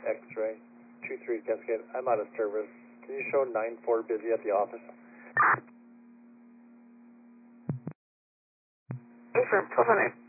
X-ray, 23 Cascade. I'm out of service. Can you show 9-4 busy at the office? Affirm, 1200.